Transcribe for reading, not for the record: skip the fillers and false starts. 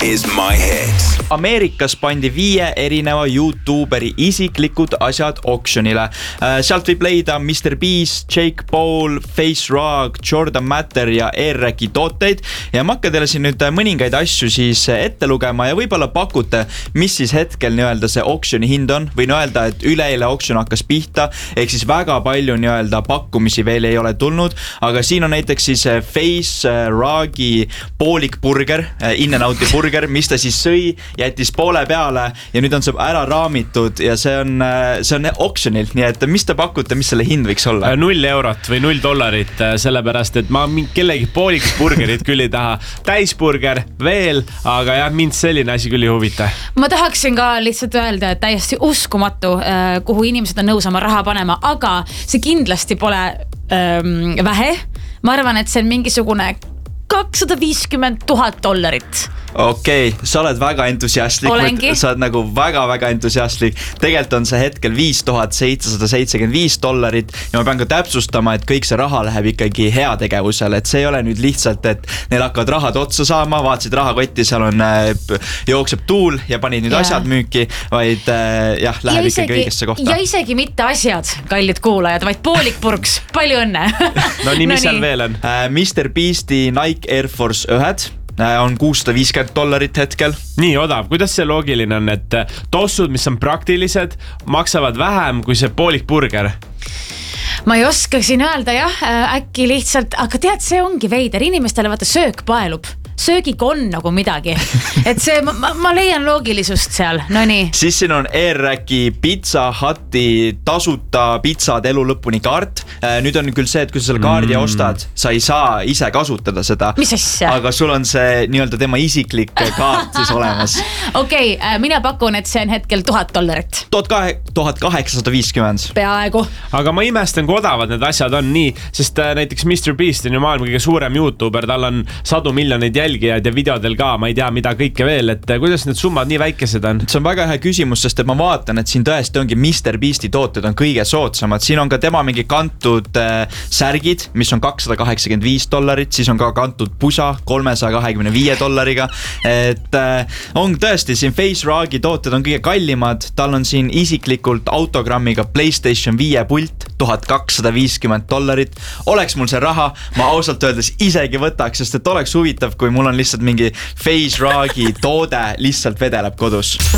is my hit. Ameerikas pandi 5 erineva YouTuberi isiklikud asjad auctionile. Sealt võib leida Mr. Beast, Jake Paul, Face Rock, Jordan Matter ja ERRECi tooteid. Ja ma hakkan teile siin nüüd mõningaid asju siis ette lugema ja võib-olla pakute, mis siis hetkel nii-öelda see auctioni hind on. Võin öelda, et üleeile auction hakkas pihta, ehk siis väga palju nii-öelda pakkumisi veel ei ole tulnud, aga siin on näiteks siis Face Rocki poolik burger, In-N-Outi burger, mis ta siis sõi, jättis poole peale ja nüüd on see ära raamitud ja see on auctionilt, nii et mis te pakute, mis selle hind võiks olla? 0 eurot või $0, sellepärast et ma kellegi poolikut burgerit küll ei taha. Täisburger veel, aga jah, mind selline asi küll ei huvita. Ma tahaksin ka lihtsalt öelda, et täiesti uskumatu, kuhu inimesed on nõus oma raha panema, aga see kindlasti pole vähe. Ma arvan, et see on mingisugune $250,000. Okei, sa oled väga entusiastlik. Olengi. Sa oled nagu väga entusiastlik. Tegelikult on see hetkel $5,775 ja ma pean ka täpsustama, et kõik see raha läheb ikkagi heategevusele, et see ei ole nüüd lihtsalt, et neil hakkavad rahad otsa saama, vaatasid rahakotti, seal on jookseb tuul ja panid nüüd asjad müüki, vaid jah, läheb ikkagi õigesse kohta. Ja isegi mitte asjad, kallid kuulajad, vaid poolik purks. Palju õnne. No nii, mis seal veel on? Mr. Beasti Nike Air Force 1 on $650 hetkel. Nii odav, kuidas see loogiline on, et tossud, mis on praktilised, maksavad vähem kui see poolik burger? Ma ei oska siin öelda jah, äkki lihtsalt, aga tead, see ongi veider, inimestele vaata söök paelub. Söögiga on nagu midagi, et see, ma leian loogilisust seal, no nii. Siis siin on ERRECi Pizza Huti tasuta pizzad elu lõpuni kaart. Nüüd on küll see, et kui sa selle kaardi ostad, sa ei saa ise kasutada seda. Mis asja? Aga sul on see nii-öelda tema isiklik kaart siis olemas. Okei, mina pakun, et see on hetkel $1,000. $1,850. Peaaegu. Aga ma imestan, kui odavad need asjad on nii, sest näiteks Mr. Beast on ju maailma kõige suurem YouTuber, tal on 100 miljoneid jälgijad ja videodel ka, ma ei tea, mida kõike veel, et kuidas need summad nii väikesed on? See on väga hea küsimus, sest et ma vaatan, et siin tõesti ongi Mr. Beasti tooted on kõige soodsamad. Siin on ka tema mingi kantud särgid, mis on $285, siis on ka kantud pusa $325. Et on tõesti, siin Face Rocki tooted on kõige kallimad, tal on siin isiklikult autogrammiga PlayStation 5 pult, $1,250. Oleks mul see raha, ma ausalt öeldes isegi võtaks, sest et oleks huvitav, kui mul on lihtsalt mingi Face Rocki toode lihtsalt vedeleb kodus.